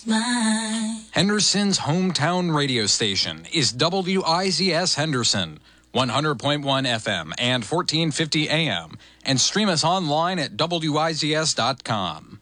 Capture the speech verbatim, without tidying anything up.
My. Henderson's hometown radio station is W I Z S Henderson, one hundred point one F M and fourteen fifty A M, and stream us online at W I Z S dot com.